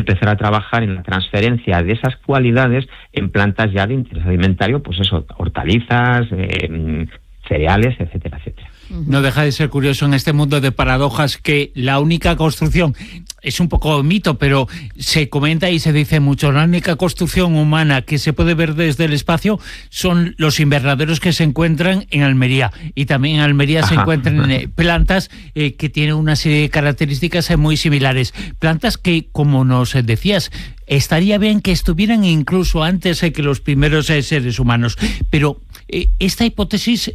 empezar a trabajar en la transferencia de esas cualidades en plantas ya de interés alimentario, pues eso, hortalizas, cereales, etcétera, etcétera. No deja de ser curioso en este mundo de paradojas que la única construcción, es un poco mito, pero se comenta y se dice mucho, la única construcción humana que se puede ver desde el espacio son los invernaderos que se encuentran en Almería. Y también en Almería se encuentran plantas que tienen una serie de características muy similares. Plantas que, como nos decías, estaría bien que estuvieran incluso antes que los primeros seres humanos. Pero esta hipótesis...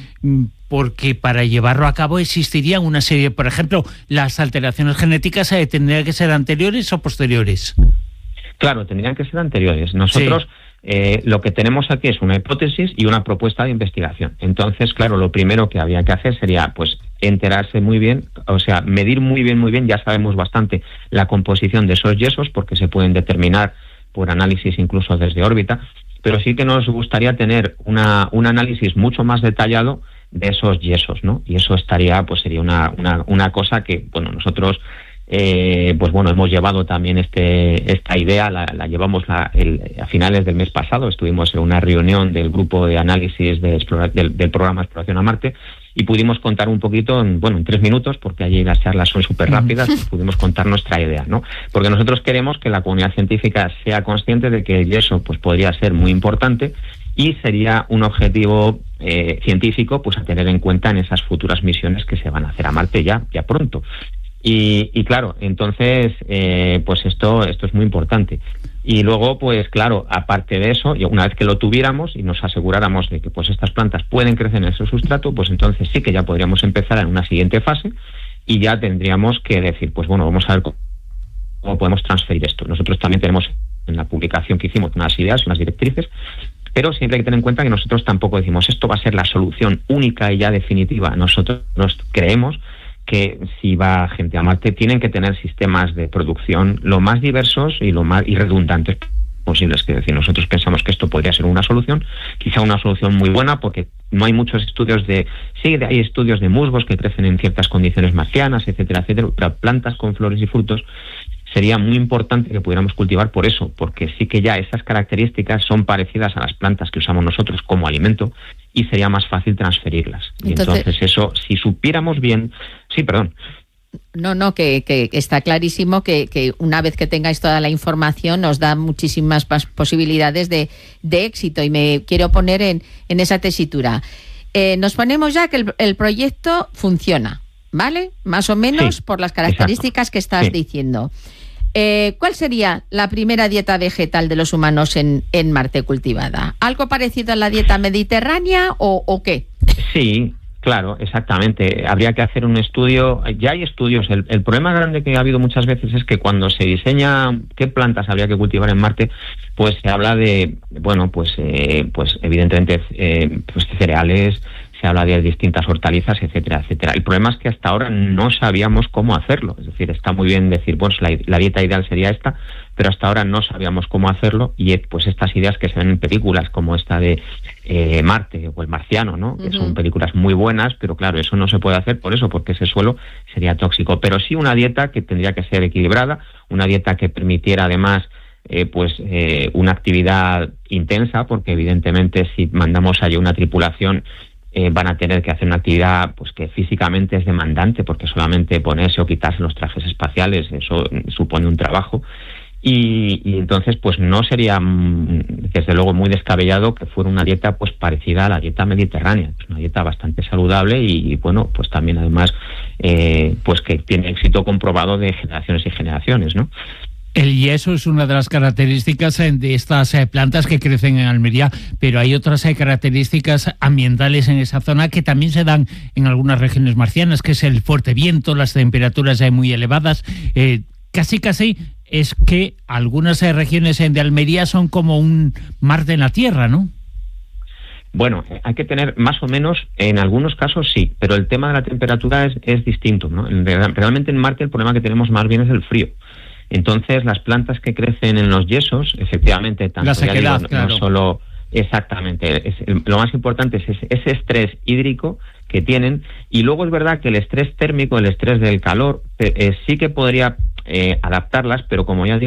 porque para llevarlo a cabo existirían una serie, por ejemplo, las alteraciones genéticas tendrían que ser anteriores o posteriores. Claro, tendrían que ser anteriores. Nosotros lo que tenemos aquí es una hipótesis y una propuesta de investigación. Entonces, claro, lo primero que había que hacer sería, pues, enterarse muy bien, o sea, medir muy bien, ya sabemos bastante la composición de esos yesos, porque se pueden determinar por análisis incluso desde órbita, pero sí que nos gustaría tener un análisis mucho más detallado de esos yesos, ¿no? Y eso estaría, pues sería una cosa que, bueno, nosotros, pues bueno, hemos llevado también esta idea, la llevamos a finales del mes pasado, estuvimos en una reunión del grupo de análisis del programa Exploración a Marte, y pudimos contar un poquito, en 3 minutos, porque allí las charlas son súper rápidas, pues pudimos contar nuestra idea, ¿no? Porque nosotros queremos que la comunidad científica sea consciente de que el yeso pues podría ser muy importante y sería un objetivo científico pues a tener en cuenta en esas futuras misiones que se van a hacer a Marte ya pronto. Y claro, entonces pues esto es muy importante. Y luego, pues claro, aparte de eso, una vez que lo tuviéramos y nos aseguráramos de que pues estas plantas pueden crecer en ese sustrato, pues entonces sí que ya podríamos empezar en una siguiente fase y ya tendríamos que decir, pues bueno, vamos a ver cómo podemos transferir esto. Nosotros también tenemos en la publicación que hicimos unas ideas, unas directrices, pero siempre hay que tener en cuenta que nosotros tampoco decimos esto va a ser la solución única y ya definitiva. Nosotros creemos que si va gente a Marte tienen que tener sistemas de producción lo más diversos y lo más redundantes posibles. Que decir, nosotros pensamos que esto podría ser una solución, quizá una solución muy buena, porque no hay muchos estudios hay estudios de musgos que crecen en ciertas condiciones marcianas, etcétera, etcétera, pero plantas con flores y frutos sería muy importante que pudiéramos cultivar por eso, porque sí que ya esas características son parecidas a las plantas que usamos nosotros como alimento y sería más fácil transferirlas. Y entonces eso, si supiéramos bien... Sí, perdón. No, que está clarísimo que una vez que tengáis toda la información nos da muchísimas más posibilidades de éxito, y me quiero poner en esa tesitura. Nos ponemos ya que el proyecto funciona, ¿vale? Más o menos sí, por las características que estás diciendo. ¿Cuál sería la primera dieta vegetal de los humanos en Marte cultivada? ¿Algo parecido a la dieta mediterránea o qué? Sí, claro, exactamente. Habría que hacer un estudio. Ya hay estudios. El problema grande que ha habido muchas veces es que cuando se diseña qué plantas habría que cultivar en Marte, pues se habla de, bueno, pues evidentemente pues cereales, se habla de distintas hortalizas, etcétera, etcétera. El problema es que hasta ahora no sabíamos cómo hacerlo. Es decir, está muy bien decir, pues la dieta ideal sería esta, pero hasta ahora no sabíamos cómo hacerlo, y pues estas ideas que se ven en películas como esta de Marte o El Marciano, ¿no? Que son películas muy buenas, pero claro, eso no se puede hacer porque ese suelo sería tóxico. Pero sí una dieta que tendría que ser equilibrada, una dieta que permitiera además una actividad intensa, porque evidentemente si mandamos allí una tripulación van a tener que hacer una actividad pues que físicamente es demandante, porque solamente ponerse o quitarse los trajes espaciales, eso supone un trabajo, y entonces pues no sería desde luego muy descabellado que fuera una dieta pues parecida a la dieta mediterránea. Es una dieta bastante saludable y bueno, pues también además pues que tiene éxito comprobado de generaciones y generaciones, ¿no? El yeso es una de las características de estas plantas que crecen en Almería, pero hay otras características ambientales en esa zona que también se dan en algunas regiones marcianas, que es el fuerte viento, las temperaturas muy elevadas. Casi es que algunas regiones de Almería son como un Marte en la Tierra, ¿no? Bueno, hay que tener más o menos, en algunos casos sí, pero el tema de la temperatura es distinto, ¿no? Realmente en Marte el problema que tenemos más bien es el frío. Entonces, las plantas que crecen en los yesos, efectivamente, tanto la sequedad, claro. No solo exactamente, lo más importante es ese estrés hídrico que tienen, y luego es verdad que el estrés térmico, el estrés del calor, sí que podría adaptarlas, pero como ya digo,